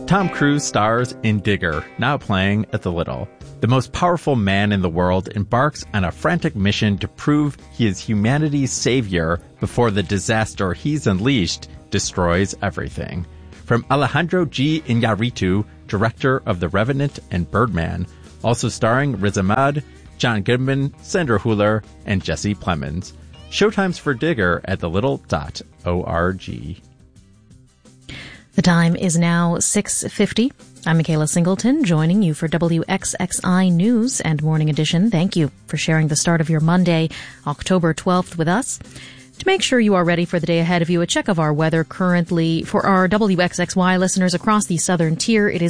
Tom Cruise stars in Digger, now playing at the Little. The most powerful man in the world embarks on a frantic mission to prove he is humanity's savior before the disaster he's unleashed destroys everything. From Alejandro G. Iñárritu, director of The Revenant and Birdman, also starring Riz Ahmed, John Goodman, Sandra Hüller, and Jesse Plemons. Showtimes for Digger at thelittle.org. The time is now 6:50. I'm Michaela Singleton, joining you for WXXI News and Morning Edition. Thank you for sharing the start of your Monday, October 12th with us. To make sure you are ready for the day ahead of you, a check of our weather currently for our WXXY listeners across the southern tier. It is